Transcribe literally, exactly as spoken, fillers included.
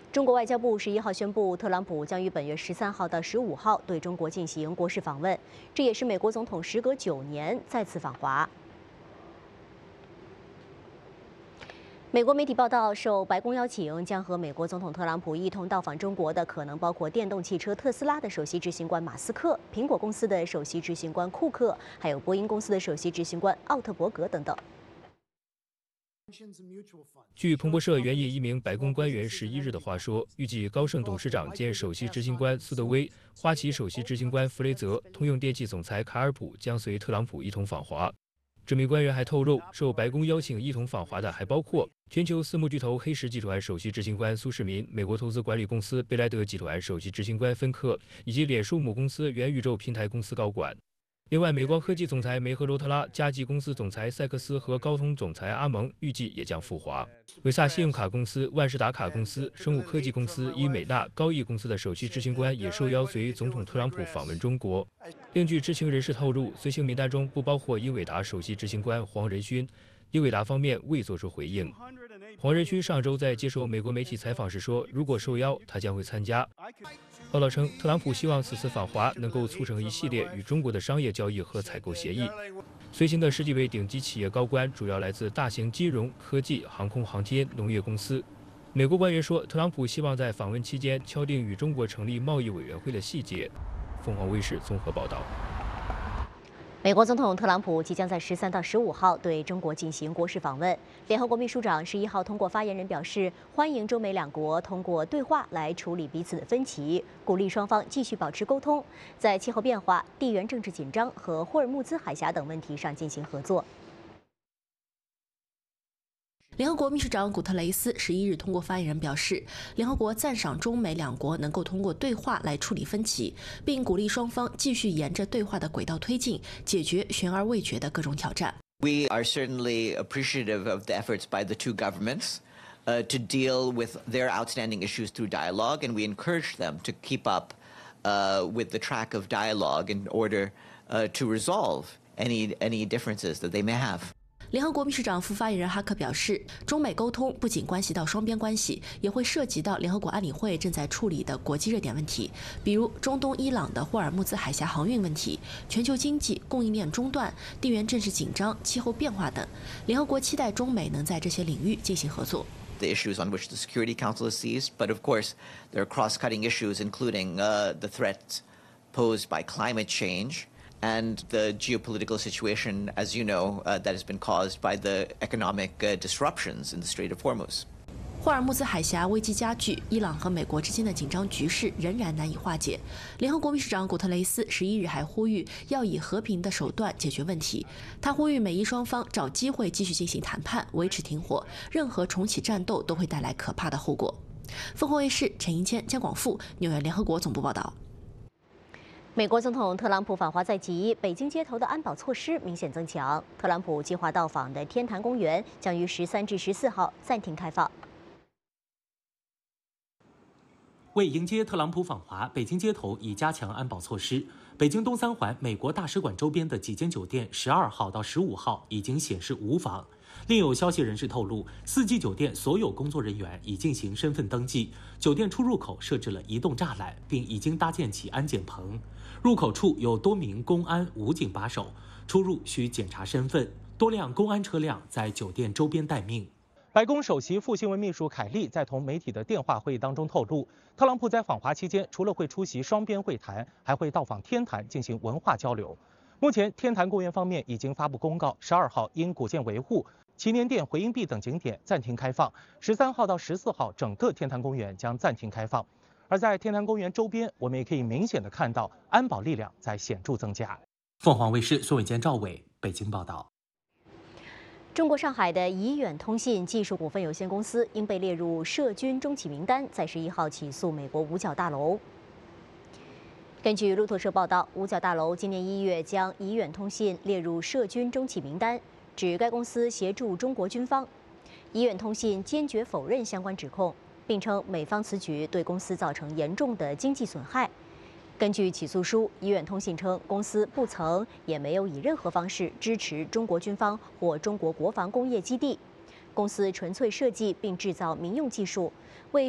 中国外交部十一号宣布，特朗普将于本月十三号到十五号对中国进行国事访问，这也是美国总统时隔九年再次访华。美国媒体报道，受白宫邀请，将和美国总统特朗普一同到访中国的可能包括电动汽车特斯拉的首席执行官马斯克、苹果公司的首席执行官库克，还有波音公司的首席执行官奥特伯格等等。 据彭博社援引一名白宫官员十一日的话说，预计高盛董事长兼首席执行官苏德威、花旗首席执行官弗雷泽、通用电气总裁卡尔普将随特朗普一同访华。这名官员还透露，受白宫邀请一同访华的还包括全球私募巨头黑石集团首席执行官苏世民、美国投资管理公司贝莱德集团首席执行官芬克，以及脸书母公司元宇宙平台公司高管。另外，美光科技总裁梅赫罗特拉、嘉际公司总裁塞克斯和高通总裁阿蒙预计也将赴华。维萨信用卡公司、万事达卡公司、生物科技公司、伊美纳、高毅公司的首席执行官也受邀随总统特朗普访问中国。另据知情人士透露，随行名单中不包括英伟达首席执行官黄仁勋。英伟达方面未作出回应。黄仁勋上周在接受美国媒体采访时说，如果受邀，他将会参加。报道称，特朗普希望此次访华能够促成一系列与中国的商业交易和采购协议。随行的十几位顶级企业高官主要来自大型金融、科技、航空航天、农业公司。美国官员说，特朗普希望在访问期间敲定与中国成立贸易委员会的细节。凤凰卫视综合报道。 美国总统特朗普即将在十三到十五号对中国进行国事访问。联合国秘书长十一号通过发言人表示，欢迎中美两国通过对话来处理彼此的分歧，鼓励双方继续保持沟通，在气候变化、地缘政治紧张和霍尔木兹海峡等问题上进行合作。 联合国秘书长古特雷斯十一日通过发言人表示，联合国赞赏中美两国能够通过对话来处理分歧，并鼓励双方继续沿着对话的轨道推进，解决悬而未决的各种挑战。 We are certainly appreciative of the efforts by the two governments uh, to deal with their outstanding issues through dialogue, and we encourage them to keep up uh, with the track of dialogue in order uh, to resolve any any differences that they may have. 联合国秘书长副发言人哈克表示，中美沟通不仅关系到双边关系，也会涉及到联合国安理会正在处理的国际热点问题，比如中东伊朗的霍尔木兹海峡航运问题、全球经济供应链中断、地缘政治紧张、气候变化等。联合国期待中美能在这些领域进行合作。 The issues on which the Security Council is seized, but of course there are cross-cutting issues, including uh, the threats posed by climate change. And the geopolitical situation, as you know, uh, that has been caused by the economic uh, disruptions in the Strait of Hormuz. 霍尔木兹海峡危机加剧，伊朗和美国之间的紧张局势仍然难以化解。联合国秘书长古特雷斯十一日还呼吁要以和平的手段解决问题。他呼吁美伊双方找机会继续进行谈判，维持停火。任何重启战斗都会带来可怕的后果。凤凰卫视陈银谦、姜广富，纽约联合国总部报道。 美国总统特朗普访华在即，北京街头的安保措施明显增强。特朗普计划到访的天坛公园将于十三至十四号暂停开放。 为迎接特朗普访华，北京街头已加强安保措施。北京东三环美国大使馆周边的几间酒店，十二号到十五号已经显示无房。另有消息人士透露，四季酒店所有工作人员已进行身份登记，酒店出入口设置了移动栅栏，并已经搭建起安检棚。入口处有多名公安武警把守，出入需检查身份。多辆公安车辆在酒店周边待命。白宫首席副新闻秘书凯利在同媒体的电话会议当中透露，特朗普在访华期间，除了会出席双边会谈，还会到访天坛进行文化交流。目前，天坛公园方面已经发布公告，十二号因古建维护、祈年殿、回音壁等景点暂停开放，十三号到十四号整个天坛公园将暂停开放。而在天坛公园周边，我们也可以明显的看到安保力量在显著增加。凤凰卫视孙伟坚、赵伟北京报道。 中国上海的怡远通信技术股份有限公司因被列入涉军中企名单，在十一号起诉美国五角大楼。根据路透社报道，五角大楼今年一月将怡远通信列入涉军中企名单，指该公司协助中国军方。怡远通信坚决否认相关指控，并称美方此举对公司造成严重的经济损害。根据起诉书，怡远通信称，公司不曾也没有以任何方式支持中国军方或中国国防工业基地，公司纯粹设计并制造民用技术，为